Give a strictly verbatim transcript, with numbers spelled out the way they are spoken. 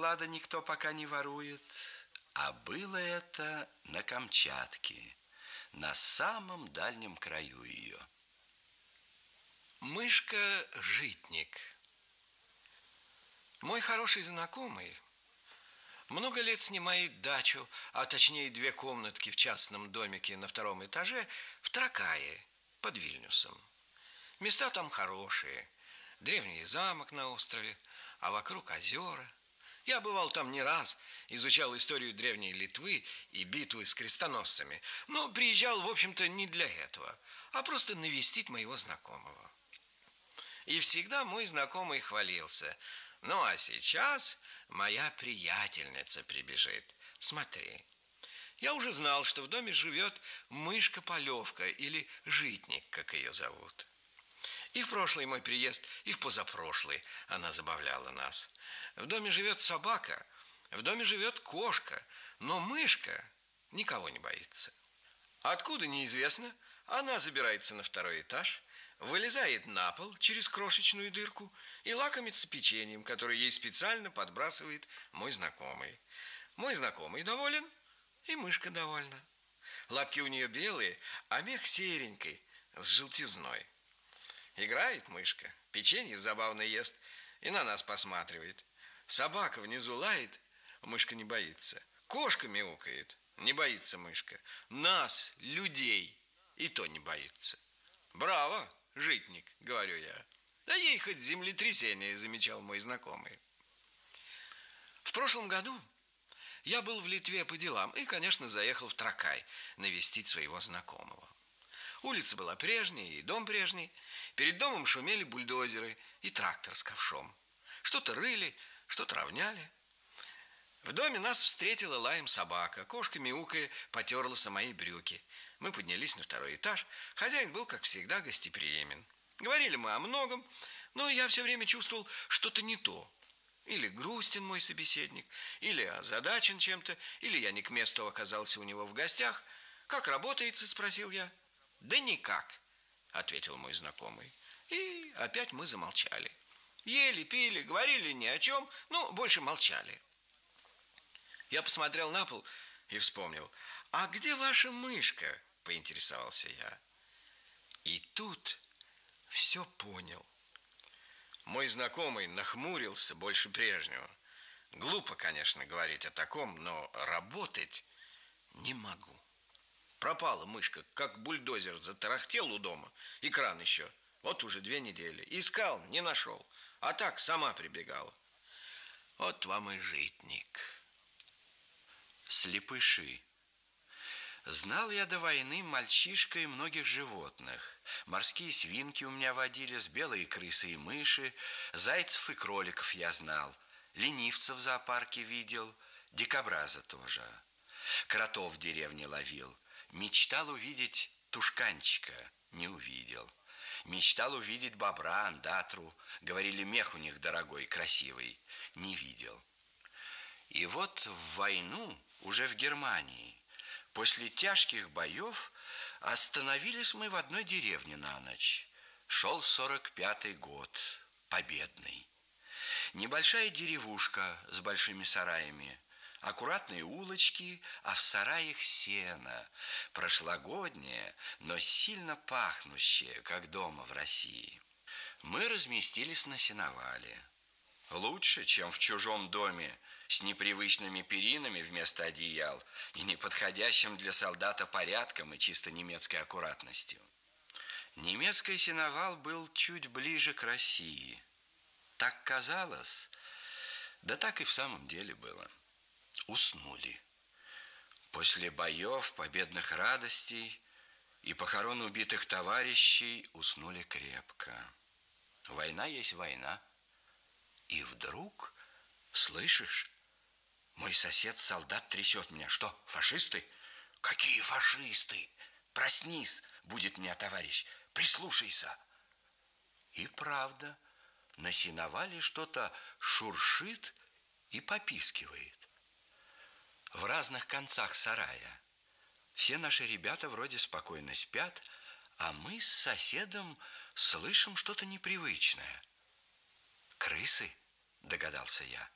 клада никто пока не ворует. А было это на Камчатке, на самом дальнем краю ее. Мышка-житник. Мой хороший знакомый много лет снимает дачу, а точнее две комнатки в частном домике на втором этаже в Тракае под Вильнюсом. Места там хорошие, древний замок на острове, а вокруг озера. Я бывал там не раз, изучал историю древней Литвы и битвы с крестоносцами, но приезжал, в общем-то, не для этого, а просто навестить моего знакомого. И всегда мой знакомый хвалился: ну а сейчас моя приятельница прибежит. Смотри, я уже знал, что в доме живет мышка-полевка или житник, как ее зовут. И в прошлый мой приезд, и в позапрошлый она забавляла нас. В доме живет собака, в доме живет кошка, но мышка никого не боится. Откуда, неизвестно, она забирается на второй этаж, вылезает на пол через крошечную дырку и лакомится печеньем, которое ей специально подбрасывает мой знакомый. Мой знакомый доволен, и мышка довольна. Лапки у нее белые, а мех серенький, с желтизной. Играет мышка, печенье забавно ест и на нас посматривает. Собака внизу лает, мышка не боится. Кошка мяукает, не боится мышка. Нас, людей, и то не боится. Браво, житник, говорю я. Да ей хоть землетрясение, замечал мой знакомый. В прошлом году я был в Литве по делам и, конечно, заехал в Тракай навестить своего знакомого. Улица была прежняя и дом прежний. Перед домом шумели бульдозеры и трактор с ковшом. Что-то рыли, что-то равняли. В доме нас встретила лаем собака. Кошка, мяукая, потерлась о мои брюки. Мы поднялись на второй этаж. Хозяин был, как всегда, гостеприимен. Говорили мы о многом, но я все время чувствовал что-то не то. Или грустен мой собеседник, или озадачен чем-то, или я не к месту оказался у него в гостях. «Как работается?» – спросил я. «Да никак», – ответил мой знакомый. И опять мы замолчали. Ели, пили, говорили ни о чем, но больше молчали. Я посмотрел на пол и вспомнил: «А где ваша мышка?» – поинтересовался я. И тут все понял. Мой знакомый нахмурился больше прежнего. Глупо, конечно, говорить о таком, но работать не могу. Пропала мышка, как бульдозер затарахтел у дома, и кран еще. Вот уже две недели. Искал, не нашел. А так сама прибегала. Вот вам и житник. Слепыши. Знал я до войны мальчишкой многих животных. Морские свинки у меня водились, белые крысы и мыши, зайцев и кроликов я знал, ленивцев в зоопарке видел, дикобраза тоже. Кротов в деревне ловил. Мечтал увидеть тушканчика, не увидел. Мечтал увидеть бобра, андатру. Говорили, мех у них дорогой, красивый. Не видел. И вот в войну, уже в Германии, после тяжких боев, остановились мы в одной деревне на ночь. Шел сорок пятый год, победный. Небольшая деревушка с большими сараями. Аккуратные улочки, а в сараях сено, прошлогоднее, но сильно пахнущее, как дома в России. Мы разместились на сеновале. Лучше, чем в чужом доме, с непривычными перинами вместо одеял и неподходящим для солдата порядком и чисто немецкой аккуратностью. Немецкий сеновал был чуть ближе к России. Так казалось, да так и в самом деле было. Уснули. После боев, победных радостей и похорон убитых товарищей уснули крепко. Война есть война. И вдруг, слышишь, мой сосед-солдат трясет меня. Что, фашисты? Какие фашисты? Проснись, будет меня товарищ, прислушайся. И правда, на сеновале что-то шуршит и попискивает. В разных концах сарая. Все наши ребята вроде спокойно спят, а мы с соседом слышим что-то непривычное. Крысы, догадался я.